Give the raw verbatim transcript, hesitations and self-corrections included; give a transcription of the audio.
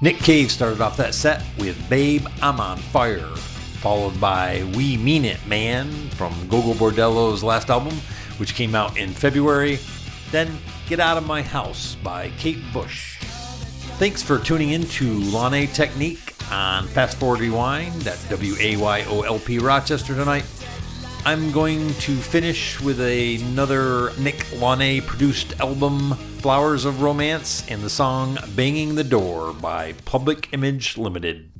Nick Cave started off that set with Babe, I'm on Fire, followed by We Mean It, Man from Gogol Bordello's last album, which came out in February. Then Get Out of My House by Kate Bush. Thanks for tuning in to Launay Technique on Fast Forward Rewind at W A Y O L P Rochester tonight. I'm going to finish with another Nick Launay produced album, Flowers of Romance, and the song Banging the Door by Public Image Limited.